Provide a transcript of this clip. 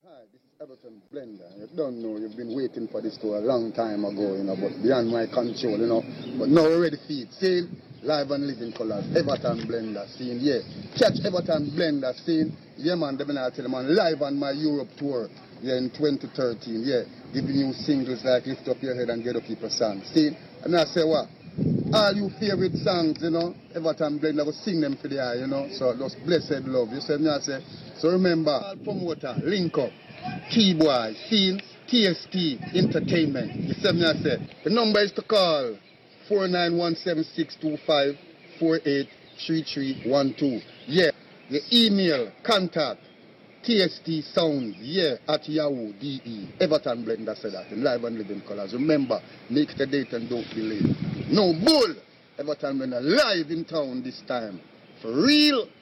Hi, this is Everton Blender. You don't know, you've been waiting for this to a long time ago, but beyond my control. But now we're ready for it. See, live and living colors, Everton Blender, scene, yeah. Catch Everton Blender, scene. Yeah, man, they've been out to man, live on my Europe tour, yeah, in 2013, yeah. Giving you singles like Lift Up Your Head and Get Up Keep a Song, see. And I say what? All you favorite songs, Everton Blender will sing them for the eye, So just blessed love. You see me, I say. So remember, all promoter, link up, T-Boy, Scene, TST, Entertainment. You see me, I say. The number is to call 4917625483312. Yeah. The email, contact, TST Sounds, yeah, at Yahoo, DE. Everton Blender said that in live and living colors. Remember, make the date and don't be late. No bull! Everton Blender live in town this time. For real.